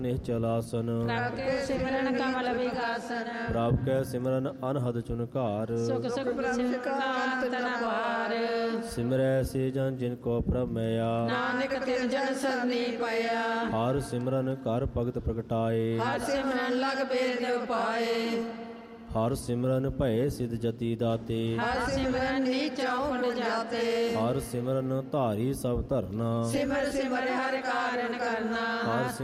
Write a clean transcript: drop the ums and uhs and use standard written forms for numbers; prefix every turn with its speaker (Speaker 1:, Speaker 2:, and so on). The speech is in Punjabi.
Speaker 1: ਨਿਹਚਲ ਆਸਨ।
Speaker 2: ਪ੍ਰਭ ਕੇ ਸਿਮਰਨ ਕਮਲ ਵਿਗਾਸਨ।
Speaker 1: ਪ੍ਰਭ ਕੈ ਸਿਮਰਨ ਅਨਹਦ ਚੁਨਕਾਰ।
Speaker 2: ਸੁਖ ਸੁਖ ਕਾਂਤ ਨ ਪਾਰ।
Speaker 1: ਸਿਮਰੈ ਸੇ ਜਨ ਜਿਨ ਕੋ ਪ੍ਰਭ ਮੈਇਆ।
Speaker 2: ਨਾਨਕ ਤਿਨ ਜਨ ਸਰਨੀ ਪਿਆ।
Speaker 1: ਹਰ ਸਿਮਰਨ ਕਰ ਭਗਤ ਪ੍ਰਗਟਾਏ।
Speaker 2: ਹਰ ਸਿਮਰਨ ਲਗ ਬੇਦ ਪਾਏ।
Speaker 1: ਹਰ ਸਿਮਰਨ ਭਏ ਸਿਧ ਜਤੀ ਦਾਤੇ।
Speaker 2: ਹਰ ਸਿਮਰਨ ਨੀਚਾ ਉਪਟ ਜਾਤੇ।
Speaker 1: ਹਰ ਸਿਮਰਨ ਧਾਰੀ ਸਭ ਧਰਨਾ।
Speaker 2: ਸਿਮਰ ਸਿਮਰ ਹਰ ਕਾਰਨ ਕਰਨਾ।
Speaker 1: ਹਰ